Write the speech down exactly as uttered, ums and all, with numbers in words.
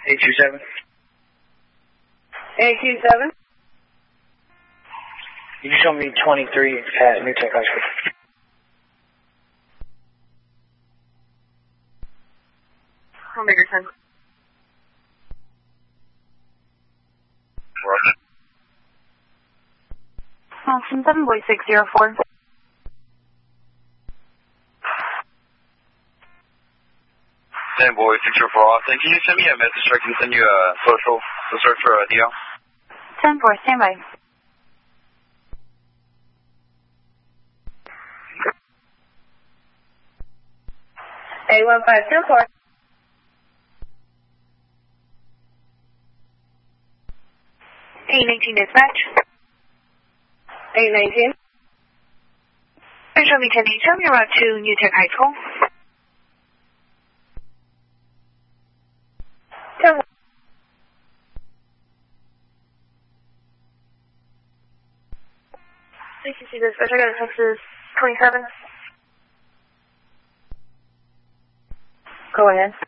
eight two seven. eight two seven. You can show me twenty-three at New Tech High School. Omega ten. Austin seven boy six zero four. ten boy six zero four Austin, can you send me a message so I can send you a social to search for a D O? ten four, stand by. eight one five two four. eight nineteen dispatch. eight nineteen. Show me ten eight, show me route to New Tech High School. ten. C C C dispatch, I got a Texas twenty-seven. Go ahead.